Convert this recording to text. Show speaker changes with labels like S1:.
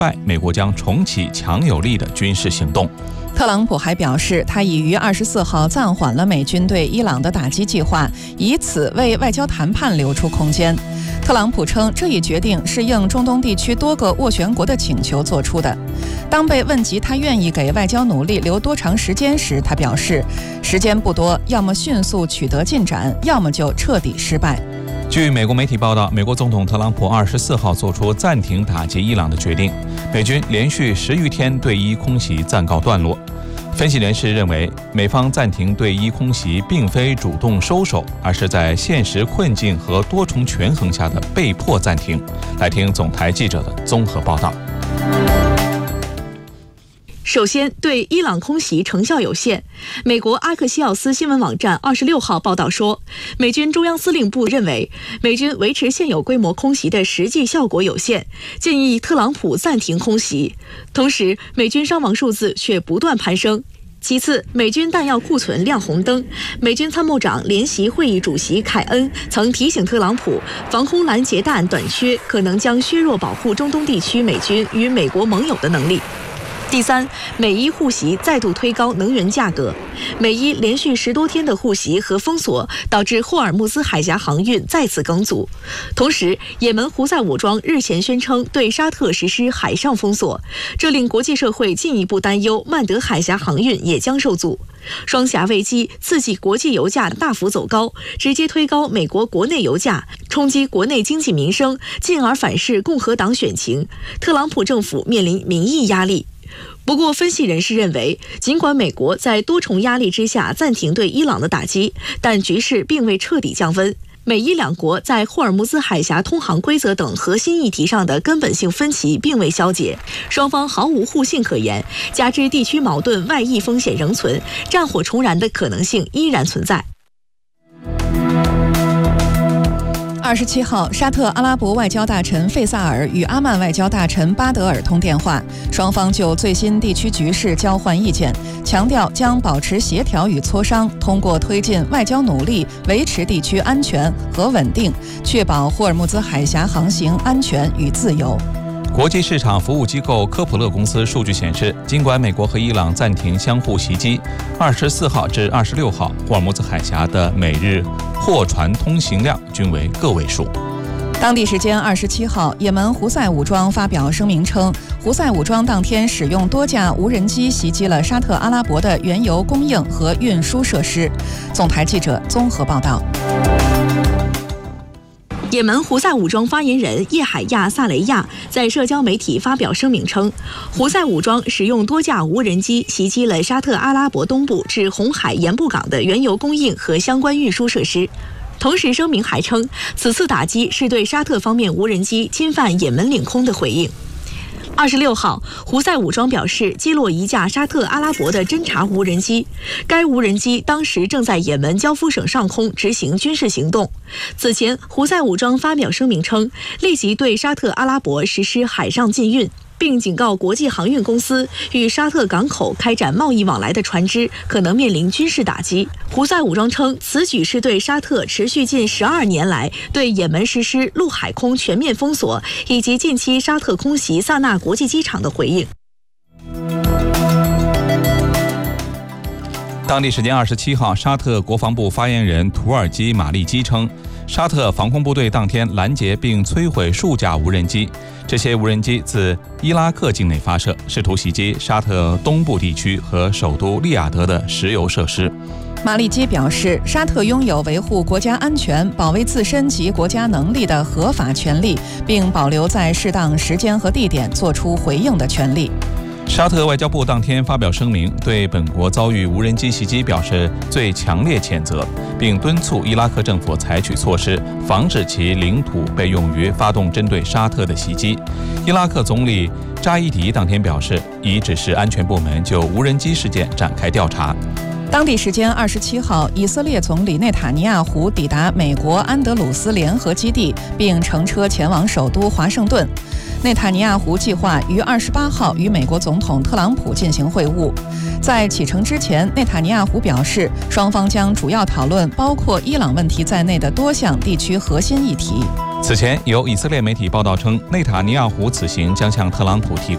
S1: 败，美国将重启强有力的军事行动。
S2: 特朗普还表示，他已于24号暂缓了美军对伊朗的打击计划，以此为外交谈判留出空间。特朗普称，这一决定是应中东地区多个斡旋国的请求做出的。当被问及他愿意给外交努力留多长时间时，他表示，时间不多，要么迅速取得进展，要么就彻底失败。
S1: 据美国媒体报道，美国总统特朗普24号做出暂停打击伊朗的决定，美军连续10余天对伊空袭暂告段落。分析人士认为，美方暂停对伊空袭并非主动收手，而是在现实困境和多重权衡下的被迫暂停。来听总台记者的综合报道。
S3: 首先，对伊朗空袭成效有限。美国阿克西奥斯新闻网站26号报道说，美军中央司令部认为美军维持现有规模空袭的实际效果有限，建议特朗普暂停空袭。同时，美军伤亡数字却不断攀升。其次，美军弹药库存亮红灯。美军参谋长联席会议主席凯恩曾提醒特朗普，防空拦截弹短缺可能将削弱保护中东地区美军与美国盟友的能力。第三，美伊互袭再度推高能源价格。美伊连续10多天的互袭和封锁，导致霍尔木兹海峡航运再次更阻。同时，也门胡塞武装日前宣称对沙特实施海上封锁，这令国际社会进一步担忧曼德海峡航运也将受阻。双峡危机刺激国际油价大幅走高，直接推高美国国内油价，冲击国内经济民生，进而反噬共和党选情。特朗普政府面临民意压力。不过，分析人士认为，尽管美国在多重压力之下暂停对伊朗的打击，但局势并未彻底降温。美伊两国在霍尔木兹海峡通航规则等核心议题上的根本性分歧并未消解，双方毫无互信可言，加之地区矛盾外溢风险仍存，战火重燃的可能性依然存在。
S2: 27号，沙特阿拉伯外交大臣费萨尔与阿曼外交大臣巴德尔通电话，双方就最新地区局势交换意见，强调将保持协调与磋商，通过推进外交努力，维持地区安全和稳定，确保霍尔木兹海峡航行安全与自由。
S1: 国际市场服务机构科普勒公司数据显示，尽管美国和伊朗暂停相互袭击，24号至26号，霍尔木兹海峡的每日货船通行量均为个位数。
S2: 当地时间27号，也门胡塞武装发表声明称，胡塞武装当天使用多架无人机袭击了沙特阿拉伯的原油供应和运输设施。总台记者综合报道。
S3: 也门胡塞武装发言人叶海亚·萨雷亚在社交媒体发表声明称，胡塞武装使用多架无人机袭击了沙特阿拉伯东部至红海盐布港的原油供应和相关运输设施。同时，声明还称，此次打击是对沙特方面无人机侵犯也门领空的回应。26号，胡塞武装表示击落一架沙特阿拉伯的侦察无人机，该无人机当时正在也门交夫省上空执行军事行动。此前，胡塞武装发表声明称，立即对沙特阿拉伯实施海上禁运，并警告国际航运公司与沙特港口开展贸易往来的船只可能面临军事打击。胡塞武装称，此举是对沙特持续近12年来对也门实施陆海空全面封锁，以及近期沙特空袭萨那国际机场的回应。
S1: 当地时间27号，沙特国防部发言人图尔基马利基称，沙特防空部队当天拦截并摧毁数架无人机，这些无人机自伊拉克境内发射，试图袭击沙特东部地区和首都利雅得的石油设施。
S2: 马利基表示，沙特拥有维护国家安全、保卫自身及国家能力的合法权利，并保留在适当时间和地点作出回应的权利。
S1: 沙特外交部当天发表声明，对本国遭遇无人机袭击表示最强烈谴责，并敦促伊拉克政府采取措施，防止其领土被用于发动针对沙特的袭击。伊拉克总理扎伊迪当天表示，已指示安全部门就无人机事件展开调查。
S2: 当地时间27号，以色列总理内塔尼亚胡抵达美国安德鲁斯联合基地，并乘车前往首都华盛顿。内塔尼亚胡计划于28号与美国总统特朗普进行会晤。在启程之前，内塔尼亚胡表示，双方将主要讨论包括伊朗问题在内的多项地区核心议题。
S1: 此前，有以色列媒体报道称，内塔尼亚胡此行将向特朗普提供